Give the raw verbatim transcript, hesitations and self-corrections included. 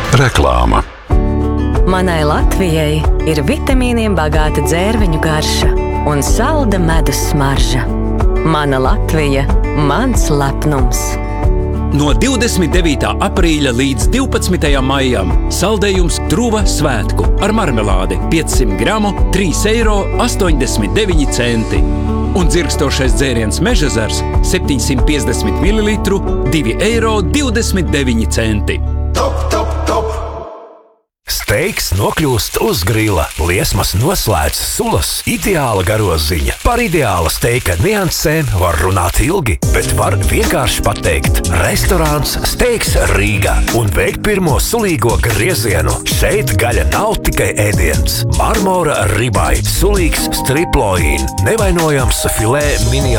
Reklāma. Manai Latvijai ir vitamīniem bagāta dzērveņu garša un salda medus smarža. Mana Latvija, mans lepnums. No divdesmit devītā aprīļa līdz divpadsmitajam maijam saldējums Truva svētku ar marmelādi piecsimt gramu trīs eiro astoņdesmit deviņi centi. Un dzirkstošais dzēriens Mežezars septiņsimt piecdesmit mililitru divi eiro divdesmit deviņi centi. Top, top, top! Steiks nokļūst uz grila, liesmas noslēdz sulas, ideāla garoziņa. Par ideāla steika niansēm var runāt ilgi, bet var vienkārši pateikt restorāns Steiks Rīga un veikt pirmo sulīgo griezienu. Šeit gaļa nav tikai ēdiens. Marmora ribai, sulīgs striploīn, nevainojams filē mini